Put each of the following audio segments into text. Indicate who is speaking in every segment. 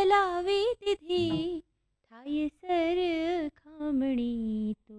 Speaker 1: ચલાવી દીધી, થાય સર ખામણી તો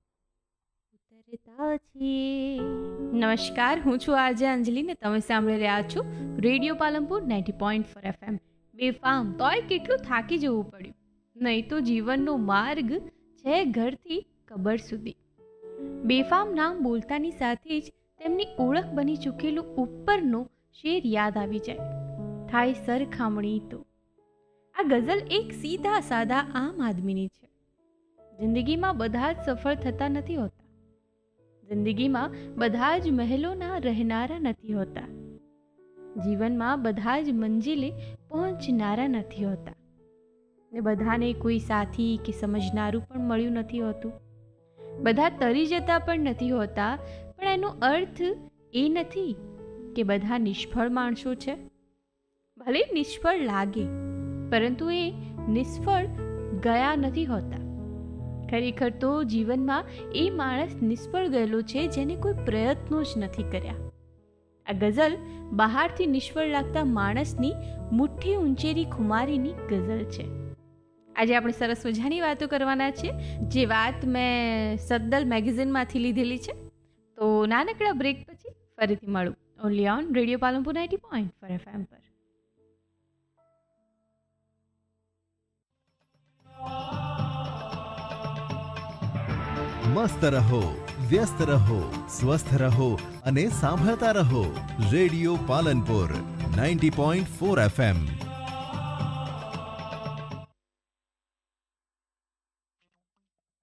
Speaker 1: ઉતરતા છીએ. નમસ્કાર, હું છું આરજે અંજલિ ને તમે સાંભળી રહ્યા છો રેડિયો પાલનપુર 90.4 FM. બેફામ તોય કેટલું થાકી જવું પડ્યું, નહીં તો જીવનનો માર્ગ છે ઘરથી કબર સુધી. બેફામ નામ બોલતાની સાથે જ તેમની ઓળખ બની ચૂકેલું ઉપરનો શેર યાદ આવી જાય, થાય સરખામણી તો. આ ગઝલ એક સીધા સાદા આમ આદમીની છે. જિંદગીમાં બધા જ સફળ થતા નથી હોતા, જિંદગીમાં બધા જ મહેલોના રહેનારા નથી હોતા, જીવનમાં બધા જ મંજિલે પહોંચનારા નથી હોતા, ને બધાને કોઈ સાથી કે સમજનારું પણ મળ્યું નથી હોતું. બધા તરી જતા પણ નથી હોતા, પણ એનો અર્થ એ નથી કે બધા નિષ્ફળ માણસો છે. ભલે નિષ્ફળ લાગે, પરંતુ એ નિષ્ફળ ગયા નથી હોતા. ખરેખર તો જીવનમાં એ માણસ નિષ્ફળ ગયેલો છે જેને કોઈ પ્રયત્નો જ નથી કર્યા. આ ગઝલ બહારથી નિષ્ફળ લાગતા માણસની મુઠ્ઠી ઊંચેરી ખુમારીની ગઝલ છે. આજે આપણે સરસ મજાની વાતો કરવાના છે, જે વાત મેં સદ્દલ મેગેઝિનમાંથી લીધેલી છે. તો નાનકડા બ્રેક પછી ફરીથી મળું, only on radio Palanpur 90.4 FM પર.
Speaker 2: મસ્ત રહો, વ્યસ્ત રહો, સ્વસ્થ રહો અને સાંભળતા રહો રેડિયો પાલનપુર 90.4 FM.